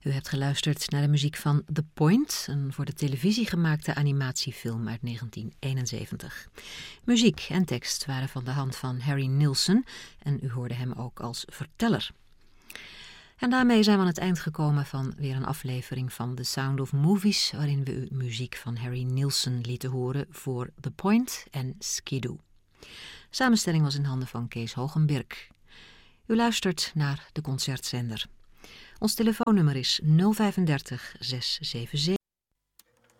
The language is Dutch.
U hebt geluisterd naar de muziek van The Point, een voor de televisie gemaakte animatiefilm uit 1971. Muziek en tekst waren van de hand van Harry Nilsson en u hoorde hem ook als verteller. En daarmee zijn we aan het eind gekomen van weer een aflevering van The Sound of Movies, waarin we u muziek van Harry Nilsson lieten horen voor The Point en Skidoo. Samenstelling was in handen van Kees Hogenberg. U luistert naar de Concertzender. Ons telefoonnummer is 035 677